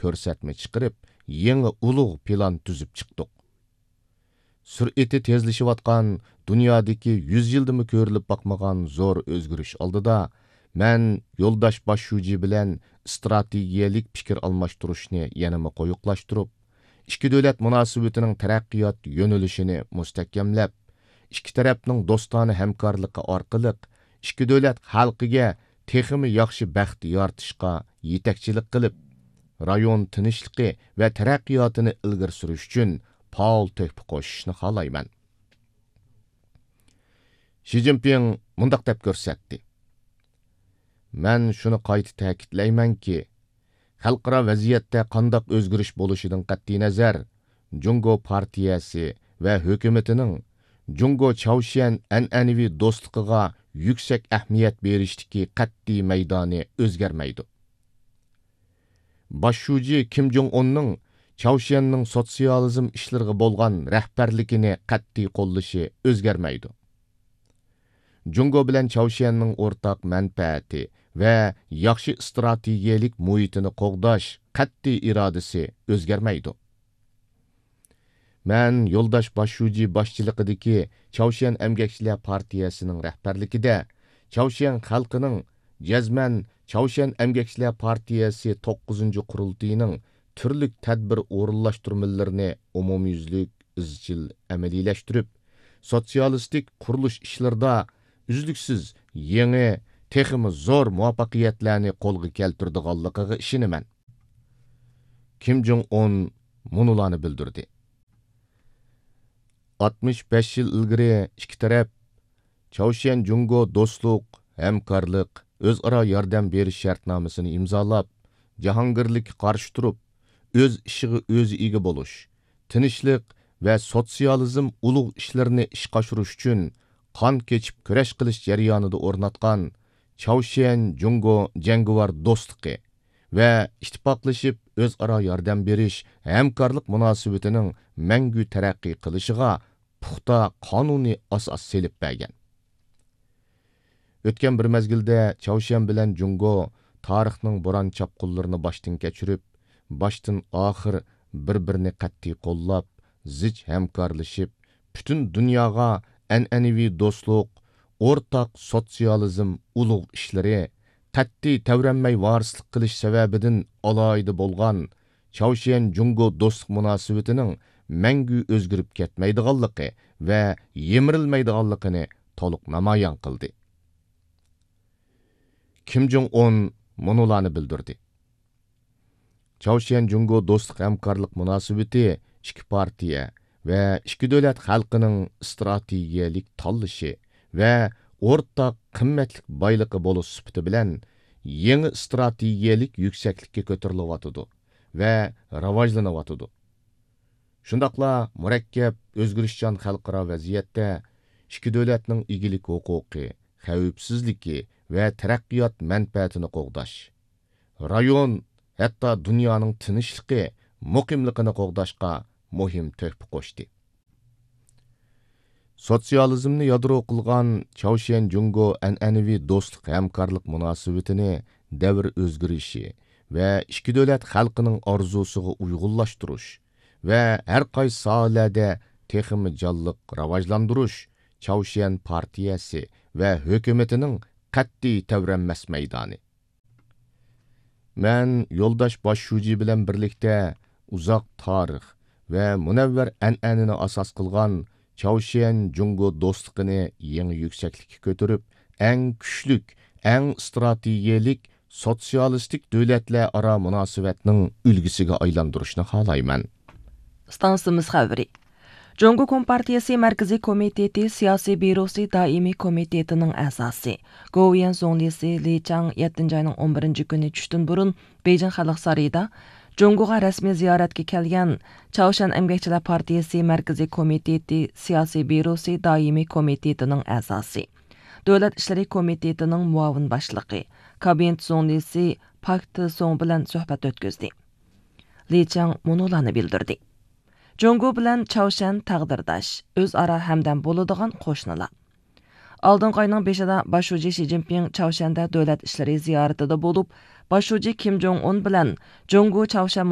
ko'rsatma chiqarib, yangi ulug' plan tuzib chiqdik. Sur'ati tezlashayotgan dunyodagi 100 yildimi ko'rilib boqmagan zo'r o'zgarish oldida men yo'ldosh boshshuji bilan strategiyalik fikr almashtirishni yanama qo'yiqlashtirib, ikki davlat munosabatining taraqqiyot yo'nalishini mustahkamlab, ikki tarafning do'stona hamkorligi orqali ikki davlat xalqiga texmi yaxshi baxt yaratishga yetakchilik qilib, rayon tinchligi va taraqqiyotini ilgari surish uchun faol töhfa qo'shishni xohlayman. Xi Jinping mundaq deb ko'rsatdi. Men shuni qayta ta'kidlaymanki, xalqaro vaziyatda qandaq o'zgarish bo'lishidan qat'iy nazar, Jungo partiyasi va hukumatining Jungo Chaoshan an'anaviy do'stligiga yuksak ahamiyat berishdagi qat'iy maydoni o'zgarmaydi. Boshshuji Kim Jong Unning Chaoshanning sotsializm ishlariga bo'lgan rahbarligini qat'iy qo'llashi o'zgarmaydi. Jungo bilan Chaoshanning o'rtaq manfaati va yaxshi strategiyalik muhitini qo'g'dash qat'iy irodasi o'zgarmaydi. Men yo'ldosh boshshuji boshchiligidagi Chaoshan Emgakchilar partiyasining rahbarligida Chaoshan xalqining jazman Chaoshan Emgakchilar partiyasi 9-qurultiyining turli tadbir o'rinlashtirmalarini umumyuzlik izchil amaliyleştirib, sotsialistik qurilish ishlarida uzluksiz yangi texmi zo'r muvaffaqiyatlarni qo'lga keltirdiganligiga ishonaman. Kim Jong Un munularni bildirdi. 65 yil ilgari ikki taraf Chaoshan Jungo do'stlik, hamkorlik, o'zaro yordam berish shartnomasini imzolab, jahongirlikka qarshi turib, o'z ishiga o'zi ega bo'lish, tinchlik va sotsializm ulug' ishlarini ishga oshirish uchun qon kechib kurash qilish jarayonida o'rnatgan Chaoshan Jungo jangovar do'stligi va ittifoqlashib o'zaro yordam berish hamkorlik munosabatining mangu taraqqiy qilishiga puxta qonuniy asos selib bergan. O'tgan bir mezgilda Chaoshan bilan Jungo tarixning bo'ron chapqullarini boshdan kechirib, boshdan oxir bir-birini qat'iy qo'llab, zich hamkorlashib, butun dunyoga an'anaviy do'stlik, o'rtaq sotsializm ulug' ishlari qat'iy tavranmay varislik qilish sababidan alohida bo'lgan Chaoshan Jungo do'stlik munosabatining mangu o'zgarib ketmaydiganligi va yemirilmaydiganligini to'liq namoyon qildi. Kim Jong Un munularni bildirdi. Chaoshan Jungo do'stlik hamkorlik munosabati ikki partiya va ikki davlat xalqining strategiyalik tanlashi va o'rtaq qimmatlik boyligi bo'lish sifati bilan yangi strategiyalik yuksaklikka ko'tarilyotidi va rivojlanyotidi. Shundaqla murakkab o'zgarishchan xalqaro vaziyatda ikki davlatning egilik huquqi, xavfsizligi va taraqqiyot manfaatini qo'g'dash, rayon hatto dunyoning tinchligi, muqimligini qo'g'dashga muhim töhfa qo'shdi. Sotsializmni yadro qilgan Chaoshan Jungo an'anaviy do'stlik hamkorlik munosabatini davr o'zgarishi va ikki davlat xalqining orzusiga uyg'unlashtirish va har qaysi sohalarda texmi jonliq rivojlantirish Chaoshan partiyasi va hukumatining qat'iy tavranmas maydoni. Men yo'ldosh boshshuji bilan birlikda uzoq tarix va munavvar an'anani asos qilgan Chaoshan Jungo do'stligini yangi yuksaklikka ko'tarib, eng kuchlik, eng strategiyalik sotsialistik davlatlar aro munosabatning ulgisiga aylantirishni xohlayman. Stansimiz xabari. Jungo Kompartiyasi Markaziy komiteti siyosiy byurosi doimiy komitetining a'zosi Govian Zonglisi Li Chang 7-oyning 11-kuni tushdan burun Beijing xalq sarayida Jungoga rasmiy ziyoratga kelgan Chaoshan Emgakchilar partiyasi Markaziy komiteti siyosiy byurosi doimiy komitetining a'zosi, Davlat ishlari komitetining muavin boshlig'i Kabinet Zonglisi Pak Song bilan suhbat o'tkazdi. Li Chang munolarni bildirdi. Jungo bilan Chaoshan taqdirdosh, o'zaro hamdam bo'ladigan qo'shnilar. Oldingi oyning 5-ida boshlovchi Xi Jinping Chaoshanda davlat ishlari ziyoratida bo'lib, boshlovchi Kim Jong Un bilan Jungo Chaoshan